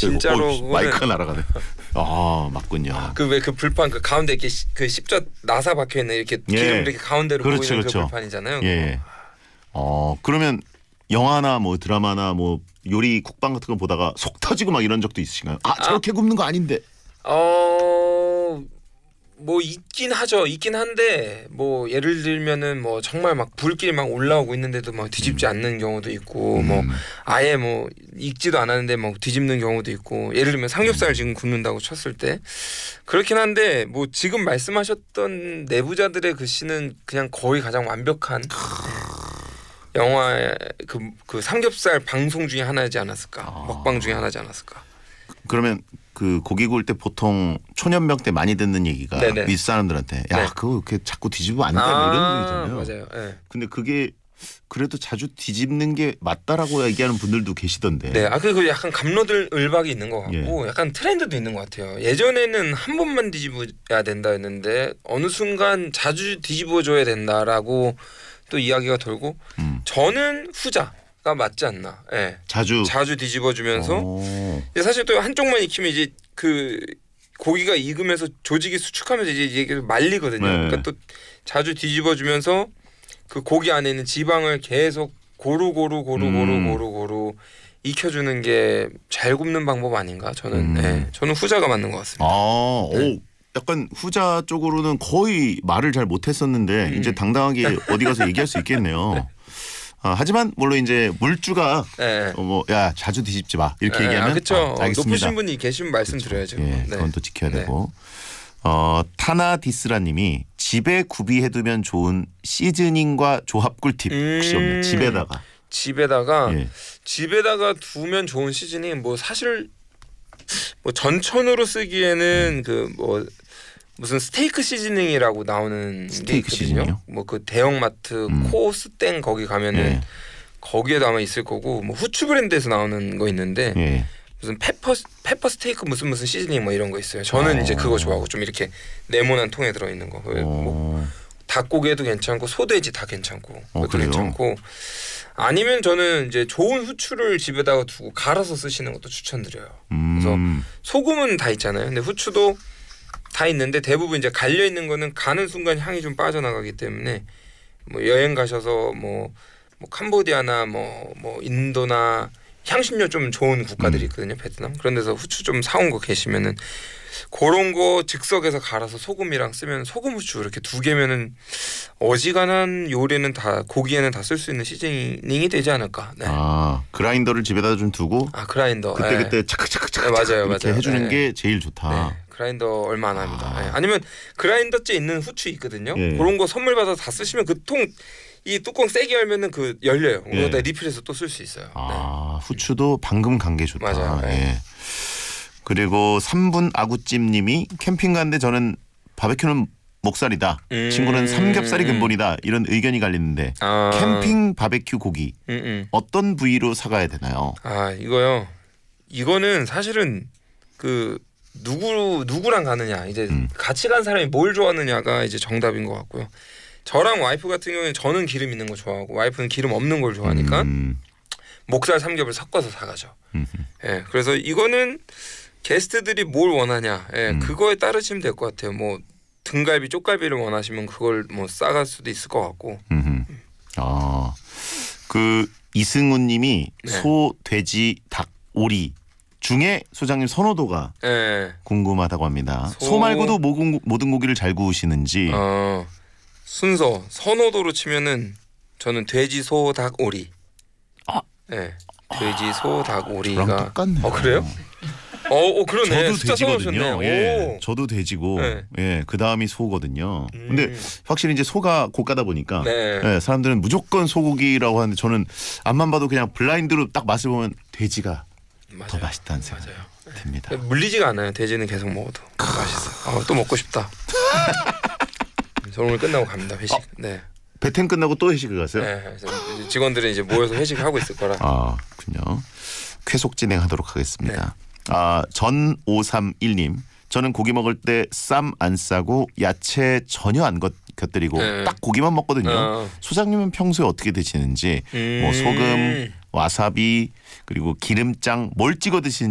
진짜로 마이크가 날아가네. 아 맞군요. 그 왜 그 불판 그 가운데 이렇게 그 십자 나사 박혀 있는 이렇게 기름 이렇게 가운데로 그렇죠, 보이는 그렇죠. 그 불판이잖아요. 예. 그러면 영화나 뭐 드라마나 뭐 요리 국방 같은 거 보다가 속 터지고 막 이런 적도 있으신가요? 저렇게 굽는 거 아닌데. 뭐 있긴 하죠. 있긴 한데 뭐 예를 들면은 뭐 정말 막 불길이 막 올라오고 있는데도 막 뒤집지 않는 경우도 있고 뭐 아예 뭐 익지도 않았는데 막 뒤집는 경우도 있고 예를 들면 삼겹살 지금 굽는다고 쳤을 때 그렇긴 한데 뭐 지금 말씀하셨던 내부자들의 글씨는 그냥 거의 가장 완벽한 영화의 그 삼겹살 방송 중에 하나이지 않았을까 먹방 중에 하나지 않았을까. 그러면 그 고기 구울 때 보통 초년병 때 많이 듣는 얘기가 네네. 윗사람들한테 야 그거 이렇게 자꾸 뒤집으면 안 돼 이런 얘기잖아요. 맞아요. 네. 근데 그게 그래도 자주 뒤집는 게 맞다라고 얘기하는 분들도 계시던데. 네, 그 약간 갑로을박이 있는 것 같고 약간 트렌드도 있는 것 같아요. 예전에는 한 번만 뒤집어야 된다 했는데 어느 순간 자주 뒤집어줘야 된다라고 또 이야기가 돌고 저는 후자가 맞지 않나. 네. 자주 뒤집어주면서 사실 또 한쪽만 익히면 이제 그 고기가 익으면서 조직이 수축하면서 이게 말리거든요. 네. 그러니까 또 자주 뒤집어주면서 그 고기 안에 있는 지방을 계속 고루 익혀주는 게 잘 굽는 방법 아닌가? 저는 저는 후자가 맞는 것 같습니다. 약간 후자 쪽으로는 거의 말을 잘 못했었는데 이제 당당하게 어디 가서 얘기할 수 있겠네요. 네. 하지만 물론 이제 물주가 야 자주 뒤집지 마 이렇게 얘기하면 그렇죠. 알겠습니다. 높으신 분이 계시면 말씀드려야죠. 예, 그건 또 지켜야 되고. 타나디스라님이 집에 구비해두면 좋은 시즈닝과 조합 꿀팁 혹시 없나요? 집에다가 두면 좋은 시즈닝 뭐 사실 뭐 전천후로 쓰기에는 그 뭐 무슨 스테이크 시즈닝이라고 나오는 게 있거든요. 뭐 그 대형마트 코스땡 거기 가면은 거기에도 아마 있을 거고 뭐 후추 브랜드에서 나오는 거 있는데 무슨 페퍼 스테이크 무슨 시즈닝 뭐 이런 거 있어요. 저는 이제 그거 좋아하고 좀 이렇게 네모난 통에 들어 있는 거. 뭐 닭고기에도 괜찮고 소돼지 다 괜찮고 그것도 괜찮고 아니면 저는 이제 좋은 후추를 집에다가 두고 갈아서 쓰시는 것도 추천드려요. 그래서 소금은 다 있잖아요. 근데 후추도 다 있는데 대부분 이제 갈려 있는 거는 가는 순간 향이 좀 빠져나가기 때문에 뭐 여행 가셔서 뭐 캄보디아나 뭐 인도나 향신료 좀 좋은 국가들이 있거든요. 베트남 그런 데서 후추 좀 사온 거 계시면은 그런 거 즉석에서 갈아서 소금이랑 쓰면 소금 후추 이렇게 두 개면은 어지간한 요리는 다 고기에는 다 쓸 수 있는 시즈닝이 되지 않을까. 네. 그라인더를 집에다 좀 두고 그라인더 그때 차크차크 맞아요. 이렇게 해주는 게 제일 좋다. 네. 그라인더 얼마 안 합니다. 아니면 그라인더째 있는 후추 있거든요. 그런 거 선물 받아서 다 쓰시면 이 뚜껑 세게 열면은 그 열려요. 그거다 리필해서 또 쓸 수 있어요. 후추도 방금 간 게 좋다. 맞아요. 그리고 3분 아구찜님이 캠핑 가는데 저는 바베큐는 목살이다. 친구는 삼겹살이 근본이다. 이런 의견이 갈리는데 캠핑 바베큐 고기 어떤 부위로 사가야 되나요? 이거요. 이거는 사실은 그 누구랑 가느냐 이제 같이 간 사람이 뭘 좋아하느냐가 이제 정답인 것 같고요. 저랑 와이프 같은 경우는 저는 기름 있는 거 좋아하고 와이프는 기름 없는 걸 좋아하니까 목살 삼겹을 섞어서 사가죠. 그래서 이거는 게스트들이 뭘 원하냐 그거에 따르시면 될 것 같아요. 뭐 등갈비 쪽갈비를 원하시면 그걸 뭐 싸갈 수도 있을 것 같고. 그 이승훈님이 소, 돼지, 닭, 오리 중에 소장님 선호도가 궁금하다고 합니다. 소 말고도 모든 고기를 잘 구우시는지. 순서 선호도로 치면은 저는 돼지, 소, 닭, 오리. 돼지, 소, 닭, 오리가. 저랑 똑같네요. 그래요? 그러네. 저도 돼지거든요. 저도 돼지고, 그 다음이 소거든요. 근데 확실히 이제 소가 고가다 보니까 사람들은 무조건 소고기라고 하는데 저는 앞만 봐도 그냥 블라인드로 딱 맛을 보면 돼지가 더 맛있다는 생각이 듭니다. 물리지가 않아요. 돼지는 계속 먹어도 맛있어요. 또 먹고 싶다. 저 오늘 끝나고 갑니다. 회식. 배텐 끝나고 또 회식을 가세요? 그래서 직원들은 이제 모여서 회식을 하고 있을 거라. 그렇군요. 쾌속 진행하도록 하겠습니다. 전531님 저는 고기 먹을 때 쌈 안 싸고 야채 전혀 안 곁들이고 딱 고기만 먹거든요. 소장님은 평소에 어떻게 드시는지 뭐 소금, 와사비 그리고 기름장 뭘 찍어 드시는지